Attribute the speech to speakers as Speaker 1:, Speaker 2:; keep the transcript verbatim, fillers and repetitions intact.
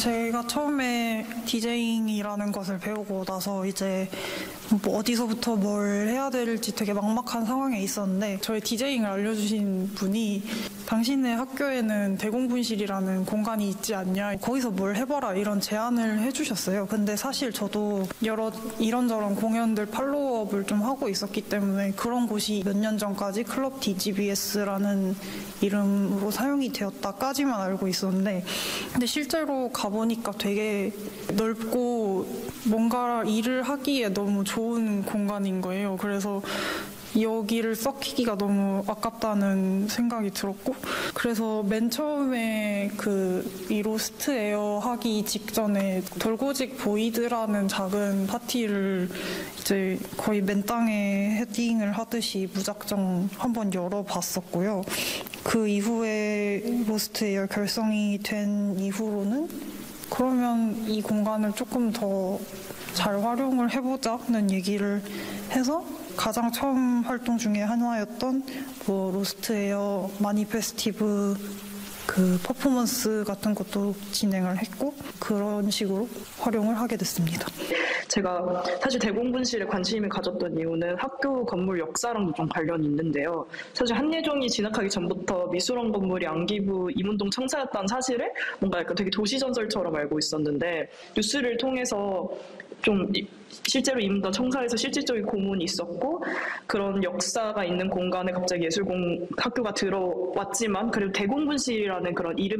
Speaker 1: 제가 처음에 디제잉이라는 것을 배우고 나서 이제 뭐 어디서부터 뭘 해야 될지 되게 막막한 상황에 있었는데 저희 디제잉을 알려주신 분이 당신의 학교에는 대공분실이라는 공간이 있지 않냐, 거기서 뭘 해봐라 이런 제안을 해주셨어요. 근데 사실 저도 여러 이런저런 공연들 팔로우업을 좀 하고 있었기 때문에 그런 곳이 몇 년 전까지 클럽 디지비에스라는 이름으로 사용이 되었다까지만 알고 있었는데, 근데 실제로 가보니까 되게 넓고 뭔가 일을 하기에 너무 좋은 공간인 거예요. 그래서 여기를 썩히기가 너무 아깝다는 생각이 들었고, 그래서 맨 처음에 그 이 로스트 에어 하기 직전에 돌고직 보이드라는 작은 파티를 이제 거의 맨 땅에 헤딩을 하듯이 무작정 한번 열어봤었고요. 그 이후에 로스트 에어 결성이 된 이후로는 그러면 이 공간을 조금 더 잘 활용을 해보자는 얘기를 해서 가장 처음 활동 중에 하나였던 뭐 로스트 에어 마니페스티브 그 퍼포먼스 같은 것도 진행을 했고, 그런 식으로 활용을 하게 됐습니다.
Speaker 2: 제가 사실 대공분실에 관심을 가졌던 이유는 학교 건물 역사랑도 좀 관련이 있는데요. 사실 한예종이 진학하기 전부터 미술원 건물이 안기부 이문동 청사였다는 사실을 뭔가 약간 되게 도시전설처럼 알고 있었는데, 뉴스를 통해서 좀 실제로 이문동 청사에서 실질적인 고문이 있었고 그런 역사가 있는 공간에 갑자기 예술공 학교가 들어왔지만 그래도 대공분실이라는 그런 이름